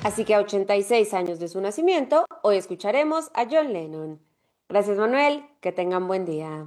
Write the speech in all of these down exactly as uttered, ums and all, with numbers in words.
Así que a ochenta y seis años de su nacimiento, hoy escucharemos a John Lennon. Gracias, Manuel, que tengan buen día.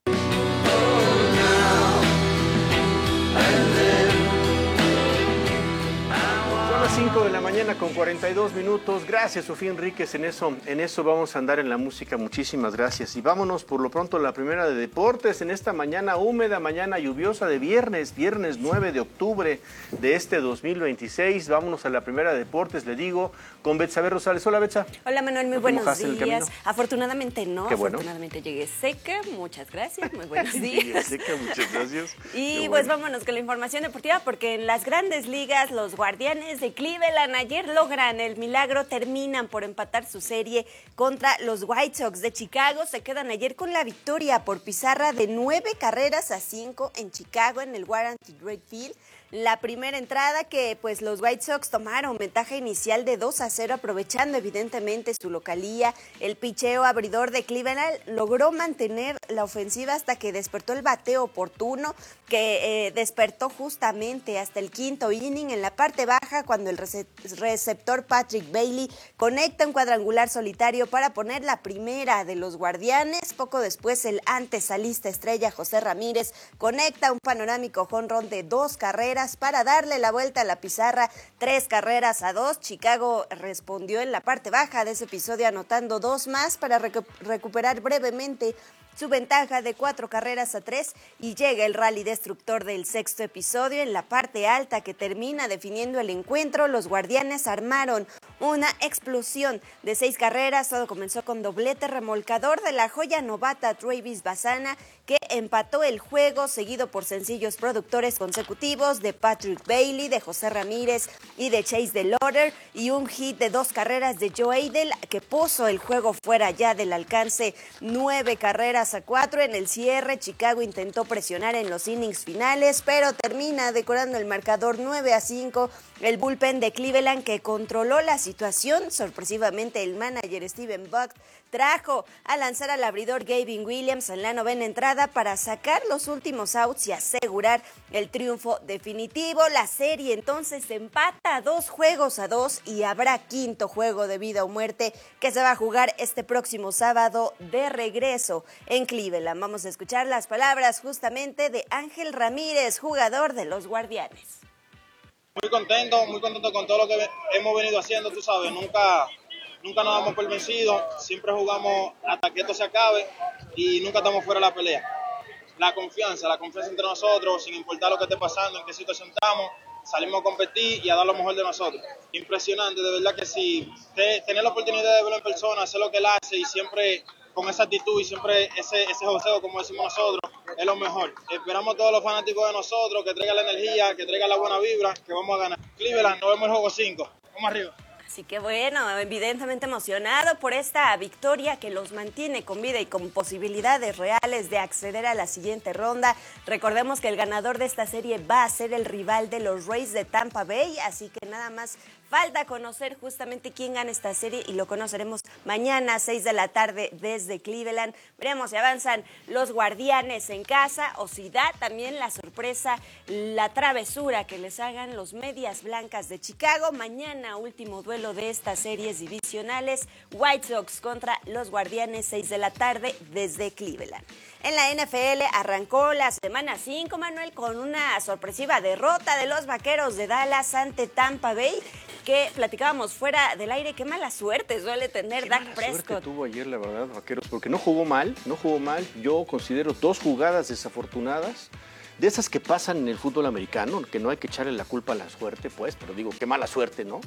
cinco de la mañana con cuarenta y dos minutos. Gracias, Sofía Enríquez. En eso, en eso vamos a andar en la música. Muchísimas gracias. Y vámonos por lo pronto a la primera de deportes en esta mañana húmeda, mañana lluviosa de viernes, viernes nueve de octubre de este dos mil veintiséis. Vámonos a la primera de deportes, le digo, con Betsabe Rosales. Hola, Betsa. Hola, Manuel, muy buenos días. Afortunadamente no, Qué bueno. Afortunadamente llegué seca. Muchas gracias, muy buenos días. Llegué seca, muchas gracias. Y Qué pues bueno. vámonos con la información deportiva, porque en las grandes ligas los Guardianes de Cleveland ayer logran el milagro, terminan por empatar su serie contra los White Sox de Chicago. Se quedan ayer con la victoria por pizarra de nueve carreras a cinco en Chicago en el Guaranteed Rate Field. La primera entrada que pues los White Sox tomaron ventaja inicial de dos a cero, aprovechando evidentemente su localía. El picheo abridor de Cleveland logró mantener la ofensiva hasta que despertó el bateo oportuno, que eh, despertó justamente hasta el quinto inning en la parte baja, cuando el rece- receptor Patrick Bailey conecta un cuadrangular solitario para poner la primera de los Guardianes. Poco después el antesalista estrella José Ramírez conecta un panorámico jonrón de dos carreras para darle la vuelta a la pizarra, tres carreras a dos. Chicago respondió en la parte baja de ese episodio anotando dos más para recu- recuperar brevemente su ventaja de cuatro carreras a tres, y llega el rally destructor del sexto episodio. En la parte alta que termina definiendo el encuentro, los Guardianes armaron una explosión de seis carreras. Todo comenzó con doblete remolcador de la joya novata Travis Bassana, que empató el juego, seguido por sencillos productores consecutivos de Patrick Bailey, de José Ramírez y de Chase DeLauder, y un hit de dos carreras de Joe Adell, que puso el juego fuera ya del alcance. Nueve carreras a cuatro en el cierre. Chicago intentó presionar en los innings finales, pero termina decorando el marcador nueve a cinco. El bullpen de Cleveland, que controló la situación. Sorpresivamente, el manager Steven Buck trajo a lanzar al abridor Gavin Williams en la novena entrada para sacar los últimos outs y asegurar el triunfo definitivo. La serie entonces se empata dos juegos a dos, y habrá quinto juego de vida o muerte que se va a jugar este próximo sábado de regreso en Cleveland. Vamos a escuchar las palabras justamente de Ángel Ramírez, jugador de los Guardianes. Muy contento, muy contento con todo lo que hemos venido haciendo, tú sabes, nunca, nunca nos damos por vencidos, siempre jugamos hasta que esto se acabe y nunca estamos fuera de la pelea. La confianza, la confianza entre nosotros, sin importar lo que esté pasando, en qué situación estamos, salimos a competir y a dar lo mejor de nosotros. Impresionante, de verdad que sí, tener la oportunidad de verlo en persona, hacer lo que él hace y siempre con esa actitud y siempre ese, ese joseo, como decimos nosotros, es lo mejor. Esperamos a todos los fanáticos de nosotros que traigan la energía, que traigan la buena vibra, que vamos a ganar. Cleveland, nos vemos en el juego cinco. Vamos arriba. Así que bueno, evidentemente emocionado por esta victoria que los mantiene con vida y con posibilidades reales de acceder a la siguiente ronda. Recordemos que el ganador de esta serie va a ser el rival de los Rays de Tampa Bay, así que nada más falta conocer justamente quién gana esta serie, y lo conoceremos mañana a seis de la tarde desde Cleveland. Veremos si avanzan los Guardianes en casa o si da también la sorpresa, la travesura que les hagan los Medias Blancas de Chicago. Mañana, último duelo de estas series divisionales, White Sox contra los Guardianes, seis de la tarde desde Cleveland. En la N F L arrancó la semana cinco, Manuel, con una sorpresiva derrota de los Vaqueros de Dallas ante Tampa Bay, que platicábamos fuera del aire. Qué mala suerte suele tener Qué Dak mala Prescott. suerte tuvo ayer, la verdad, Vaqueros, porque no jugó mal, no jugó mal. Yo considero dos jugadas desafortunadas, de esas que pasan en el fútbol americano, que no hay que echarle la culpa a la suerte, pues, pero digo, qué mala suerte, ¿no?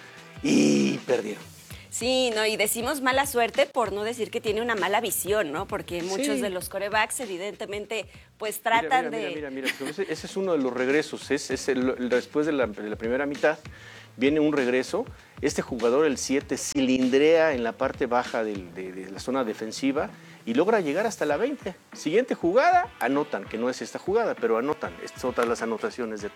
Y perdieron. Sí, no, y decimos mala suerte por no decir que tiene una mala visión, ¿no? Porque muchos Sí. de los quarterbacks evidentemente pues tratan mira, mira, de... Mira, mira, mira, ese, ese es uno de los regresos, es, es el, el, después de la, de la primera mitad viene un regreso. Este jugador, el siete, cilindrea en la parte baja del, de, de la zona defensiva y logra llegar hasta la veinte. Siguiente jugada, anotan, que no es esta jugada, pero anotan. Estas son otras las anotaciones de Tampa.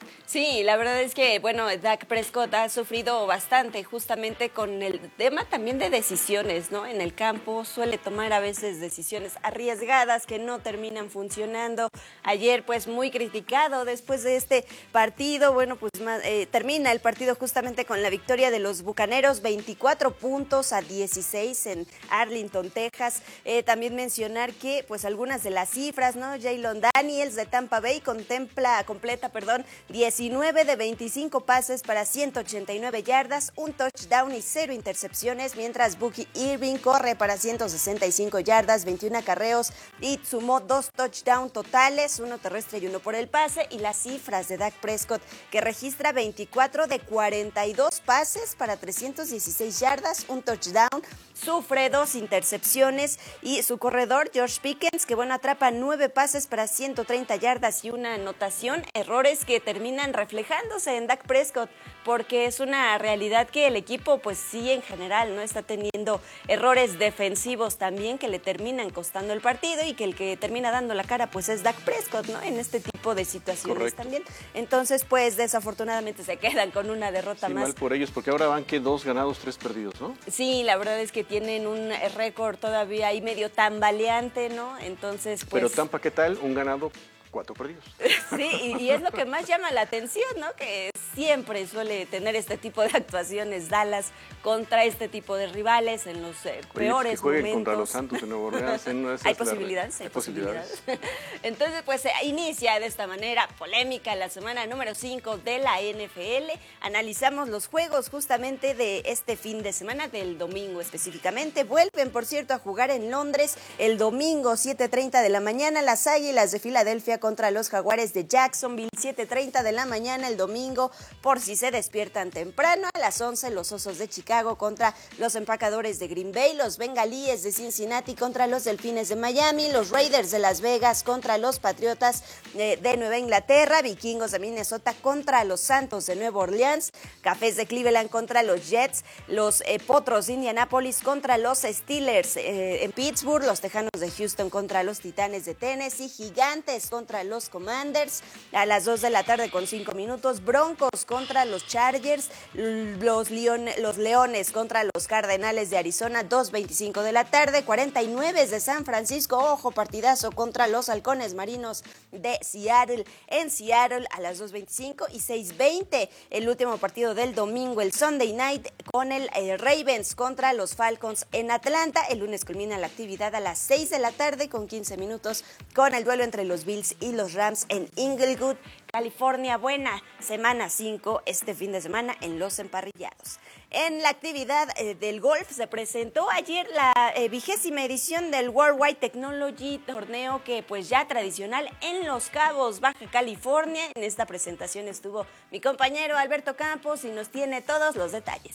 Sí, la verdad es que, bueno, Dak Prescott ha sufrido bastante justamente con el tema también de decisiones, ¿no? En el campo suele tomar a veces decisiones arriesgadas que no terminan funcionando. Ayer, pues, muy criticado después de este partido. Bueno, pues más, eh, termina el partido justamente con la victoria de los Bucaneros, veinticuatro puntos a dieciséis en Arlington, Texas. Eh, también mencionar que, pues, algunas de las cifras, ¿no? Jaylon Daniels de Tampa Bay contempla, completa, perdón, diecinueve de veinticinco pases para ciento ochenta y nueve yardas, un touchdown y cero intercepciones, mientras Bucky Irving corre para ciento sesenta y cinco yardas, veintiún acarreos y sumó dos touchdowns totales, uno terrestre y uno por el pase. Y las cifras de Dak Prescott, que registra veinticuatro de cuarenta y dos pases para trescientas dieciséis yardas, un touchdown, sufre dos intercepciones, y su corredor George Pickens, que bueno, atrapa nueve pases para ciento treinta yardas y una anotación, errores que terminan reflejándose en Dak Prescott, porque es una realidad que el equipo, pues sí, en general no está teniendo errores defensivos también que le terminan costando el partido, y que el que termina dando la cara pues es Dak Prescott, ¿no? En este tipo de situaciones. Correcto. También. Entonces, pues desafortunadamente se quedan con una derrota sí, más. Mal por ellos, porque ahora van que dos ganados, tres perdidos, ¿no? Sí, la verdad es que tienen un récord todavía ahí medio tambaleante, ¿no? Entonces, pues... Pero Tampa, ¿qué tal? Un ganado, cuatro perdidos. Sí, y, y es lo que más llama la atención, ¿no? Que siempre suele tener este tipo de actuaciones Dallas contra este tipo de rivales en los eh, peores que jueguen momentos. Contra los Santos de Nueva Orleans. No, hay posibilidades, hay posibilidades. posibilidades. Entonces, pues eh, inicia de esta manera polémica la semana número cinco de la N F L. Analizamos los juegos justamente de este fin de semana, del domingo específicamente. Vuelven, por cierto, a jugar en Londres el domingo, siete treinta de la mañana, las Águilas de Filadelfia contra los Jaguares de Jacksonville, siete treinta de la mañana el domingo, por si se despiertan temprano. A las once, los Osos de Chicago contra los Empacadores de Green Bay, los Bengalíes de Cincinnati contra los Delfines de Miami, los Raiders de Las Vegas contra los Patriotas eh, de Nueva Inglaterra, Vikingos de Minnesota contra los Santos de Nueva Orleans, Cafés de Cleveland contra los Jets, los eh, Potros de Indianápolis contra los Steelers eh, en Pittsburgh, los Tejanos de Houston contra los Titanes de Tennessee, Gigantes contra los Commanders. A las dos de la tarde con cinco minutos, Broncos contra los Chargers, los, Leon, los Leones contra los Cardenales de Arizona, dos veinticinco de la tarde, cuarenta y nueve de San Francisco, ojo, partidazo contra los Halcones Marinos de Seattle en Seattle a las dos veinticinco, y seis veinte el último partido del domingo, el Sunday Night, con el eh, Ravens contra los Falcons en Atlanta. El lunes culmina la actividad a las seis de la tarde con quince minutos con el duelo entre los Bills y los Rams en Inglewood, California. Buena semana cinco este fin de semana en los emparrillados. En la actividad eh, del golf se presentó ayer la eh, vigésima edición del Worldwide Technology, torneo que pues ya tradicional en Los Cabos, Baja California. En esta presentación estuvo mi compañero Alberto Campos y nos tiene todos los detalles.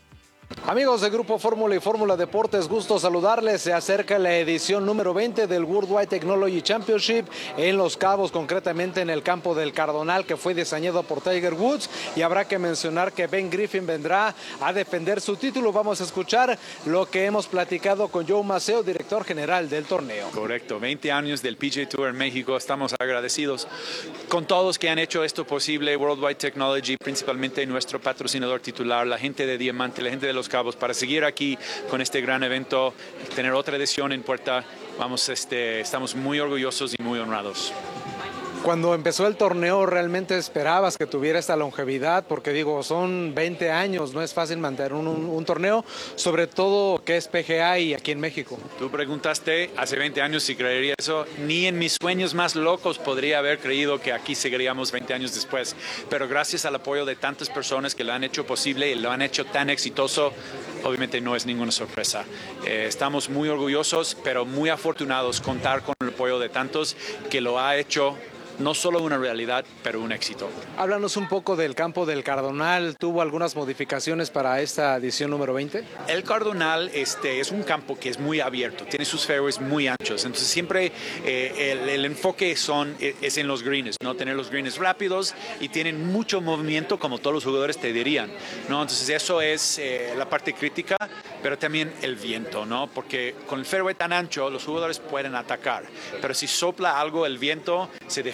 Amigos de Grupo Fórmula y Fórmula Deportes, gusto saludarles. Se acerca la edición número veinte del Worldwide Technology Championship en Los Cabos, concretamente en el campo del Cardonal, que fue diseñado por Tiger Woods, y habrá que mencionar que Ben Griffin vendrá a defender su título. Vamos a escuchar lo que hemos platicado con Joe Maceo, director general del torneo. Correcto, veinte años del P G A Tour en México. Estamos agradecidos con todos que han hecho esto posible. Worldwide Technology, principalmente nuestro patrocinador titular, la gente de Diamante, la gente de Los Cabos, para seguir aquí con este gran evento, tener otra edición en puerta. Vamos, este, estamos muy orgullosos y muy honrados. Cuando empezó el torneo, ¿realmente esperabas que tuviera esta longevidad? Porque digo, son veinte años, no es fácil mantener un, un, un torneo, sobre todo que es P G A y aquí en México. Tú preguntaste hace veinte años si creería eso. Ni en mis sueños más locos podría haber creído que aquí seguiríamos veinte años después. Pero gracias al apoyo de tantas personas que lo han hecho posible y lo han hecho tan exitoso, obviamente no es ninguna sorpresa. Eh, estamos muy orgullosos, pero muy afortunados contar con el apoyo de tantos que lo ha hecho no solo una realidad, pero un éxito. Háblanos un poco del campo del Cardonal. ¿Tuvo algunas modificaciones para esta edición número veinte? El Cardonal este, es un campo que es muy abierto, tiene sus fairways muy anchos, entonces siempre eh, el, el enfoque son, es en los greens, ¿no? Tener los greens rápidos y tienen mucho movimiento, como todos los jugadores te dirían, ¿no? Entonces eso es eh, la parte crítica, pero también el viento, ¿no? Porque con el fairway tan ancho los jugadores pueden atacar, pero si sopla algo el viento se defiende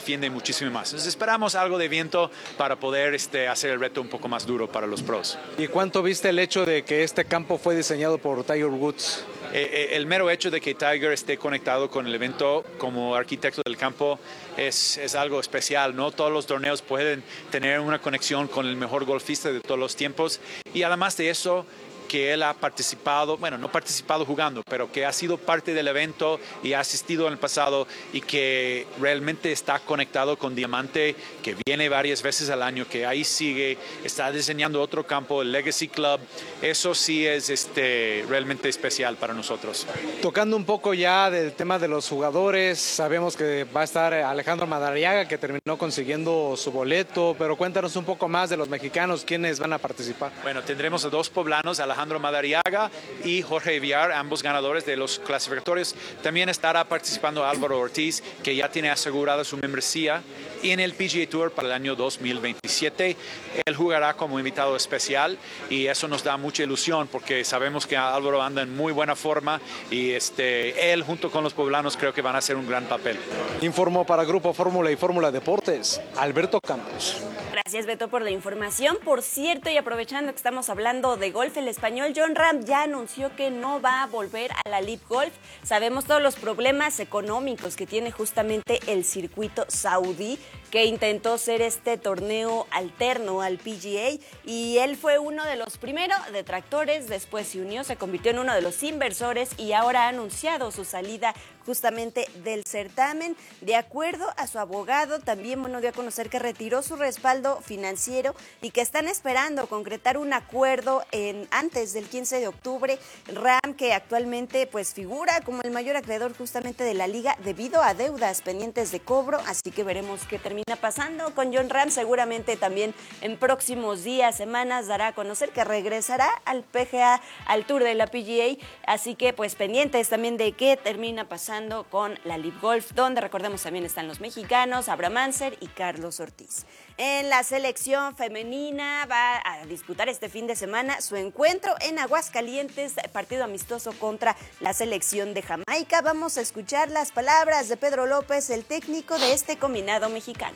defiende muchísimo más. Entonces esperamos algo de viento para poder este, hacer el reto un poco más duro para los pros. ¿Y cuánto viste el hecho de que este campo fue diseñado por Tiger Woods? Eh, el mero hecho de que Tiger esté conectado con el evento como arquitecto del campo es, es algo especial, ¿no? Todos los torneos pueden tener una conexión con el mejor golfista de todos los tiempos y además de eso, que él ha participado, bueno, no participado jugando, pero que ha sido parte del evento y ha asistido en el pasado y que realmente está conectado con Diamante, que viene varias veces al año, que ahí sigue, está diseñando otro campo, el Legacy Club. Eso sí es este, realmente especial para nosotros. Tocando un poco ya del tema de los jugadores, sabemos que va a estar Alejandro Madariaga, que terminó consiguiendo su boleto, pero cuéntanos un poco más de los mexicanos, ¿quiénes van a participar? Bueno, tendremos a dos poblanos, Alejandro Alejandro Madariaga y Jorge Villar, ambos ganadores de los clasificatorios. También estará participando Álvaro Ortiz, que ya tiene asegurada su membresía en el P G A Tour para el año dos mil veintisiete. Él jugará como invitado especial y eso nos da mucha ilusión porque sabemos que Álvaro anda en muy buena forma y este, él junto con los poblanos creo que van a hacer un gran papel. Informó para Grupo Fórmula y Fórmula Deportes, Alberto Campos. Gracias, Beto, por la información. Por cierto, y aprovechando que estamos hablando de golf, el español Jon Rahm ya anunció que no va a volver a la LIV Golf. Sabemos todos los problemas económicos que tiene justamente el circuito saudí, que intentó ser este torneo alterno al P G A, y él fue uno de los primeros detractores, después se unió, se convirtió en uno de los inversores y ahora ha anunciado su salida justamente del certamen. De acuerdo a su abogado, también bueno, dio a conocer que retiró su respaldo financiero y que están esperando concretar un acuerdo en, antes del quince de octubre. Rahm, que actualmente pues figura como el mayor acreedor justamente de la liga debido a deudas pendientes de cobro, así que veremos qué termina pasando con Jon Rahm. Seguramente también en próximos días, semanas dará a conocer que regresará al P G A, al Tour de la P G A, así que pues pendientes también de qué termina pasando con la LIV Golf, donde recordemos también están los mexicanos, Abraham Ancer y Carlos Ortiz. En la selección femenina va a disputar este fin de semana su encuentro en Aguascalientes, partido amistoso contra la selección de Jamaica. Vamos a escuchar las palabras de Pedro López, el técnico de este combinado mexicano.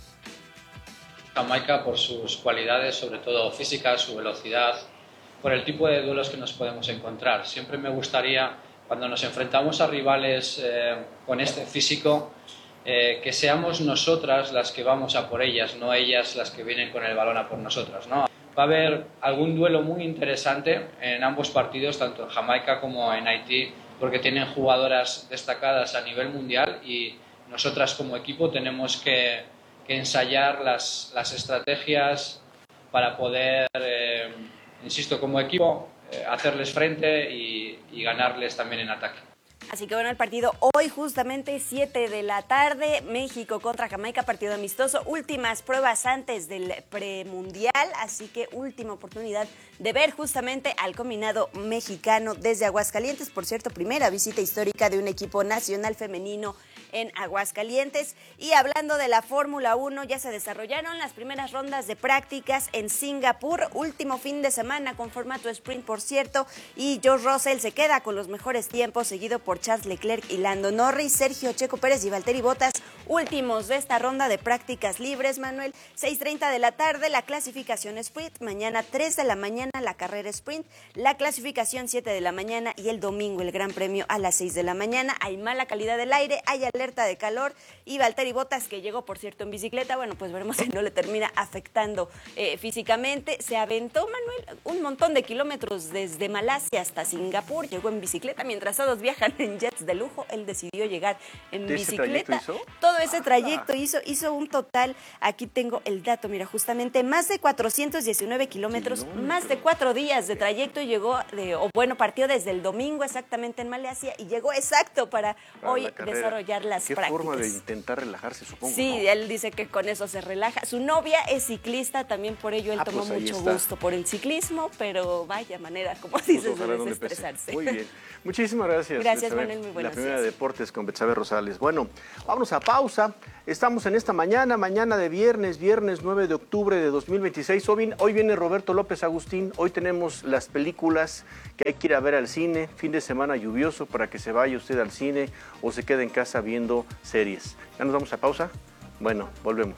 Jamaica por sus cualidades, sobre todo físicas, su velocidad, por el tipo de duelos que nos podemos encontrar. Siempre me gustaría, cuando nos enfrentamos a rivales eh, con este físico, eh, que seamos nosotras las que vamos a por ellas, no ellas las que vienen con el balón a por nosotras, ¿no? Va a haber algún duelo muy interesante en ambos partidos, tanto en Jamaica como en Haití, porque tienen jugadoras destacadas a nivel mundial y nosotras como equipo tenemos que, que ensayar las, las estrategias para poder, eh, insisto, como equipo, eh, hacerles frente y, y ganarles también en ataque. Así que bueno, el partido hoy justamente siete de la tarde, México contra Jamaica, partido amistoso, últimas pruebas antes del premundial, así que última oportunidad de ver justamente al combinado mexicano desde Aguascalientes. Por cierto, primera visita histórica de un equipo nacional femenino en Aguascalientes. Y hablando de la Fórmula uno, ya se desarrollaron las primeras rondas de prácticas en Singapur, último fin de semana con formato sprint, por cierto, y George Russell se queda con los mejores tiempos, seguido por Charles Leclerc y Lando Norris. Sergio Checo Pérez y Valtteri Bottas, últimos de esta ronda de prácticas libres, Manuel. seis treinta de la tarde, la clasificación sprint, mañana tres de la mañana la carrera sprint, la clasificación siete de la mañana y el domingo el Gran Premio a las seis de la mañana. Hay mala calidad del aire, hay alerta de calor y Valtteri Bottas, que llegó por cierto en bicicleta, bueno, pues veremos si no le termina afectando eh, físicamente. Se aventó, Manuel, un montón de kilómetros desde Malasia hasta Singapur, llegó en bicicleta, mientras todos viajan en jets de lujo, él decidió llegar en bicicleta. Todo ese trayecto hizo, hizo un total, aquí tengo el dato, mira, justamente más de cuatrocientos diecinueve kilómetros, más de cuatro días de trayecto, y llegó, de, o bueno, partió desde el domingo exactamente en Malasia y llegó exacto para, para hoy desarrollar las Qué prácticas. Forma de intentar relajarse, supongo. Sí, ¿no? Él dice que con eso se relaja. Su novia es ciclista, también por ello él ah, tomó pues mucho está. gusto por el ciclismo, pero vaya manera, como dices, Pues de desestresarse. Muy bien. Muchísimas gracias. Gracias, Manuel, muy buenas La primera días. de Deportes con Betsabe Rosales. Bueno, vámonos a pausa. Estamos en esta mañana, mañana de viernes, viernes nueve de octubre de dos mil veintiséis. Hoy, hoy viene Roberto López Agustín. Hoy tenemos las películas que hay que ir a ver al cine. Fin de semana lluvioso para que se vaya usted al cine o se quede en casa viendo series. Ya nos vamos a pausa. Bueno, volvemos.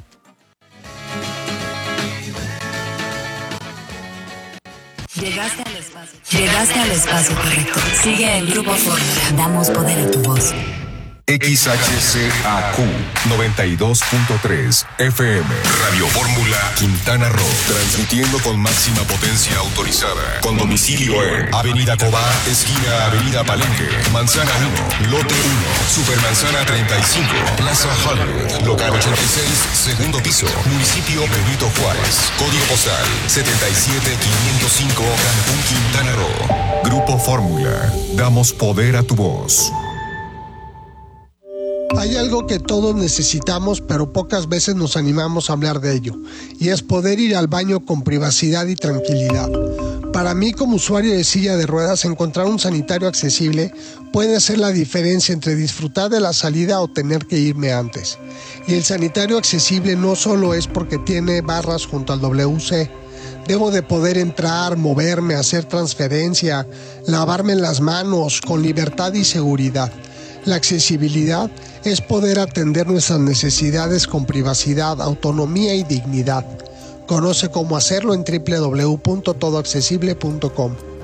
Llegaste al espacio. Llegaste al espacio correcto. Sigue el Grupo Fórmula. Damos poder a tu voz. X H C A Q noventa y dos punto tres F M Radio Fórmula Quintana Roo, transmitiendo con máxima potencia autorizada, con domicilio en Avenida Cobá, esquina Avenida Palenque, Manzana uno, Lote uno, Supermanzana treinta y cinco, Plaza Hollywood, local ochenta y seis, segundo piso, municipio Benito Juárez, código postal setenta y siete quinientos cinco, Cancún, Quintana Roo. Grupo Fórmula, damos poder a tu voz. Hay algo que todos necesitamos, pero pocas veces nos animamos a hablar de ello, y es poder ir al baño con privacidad y tranquilidad. Para mí, como usuario de silla de ruedas, encontrar un sanitario accesible puede hacer la diferencia entre disfrutar de la salida o tener que irme antes. Y el sanitario accesible no solo es porque tiene barras junto al W C. Debo de poder entrar, moverme, hacer transferencia, lavarme las manos con libertad y seguridad. La accesibilidad es poder atender nuestras necesidades con privacidad, autonomía y dignidad. Conoce cómo hacerlo en doble u doble u doble u punto todo accesible punto com.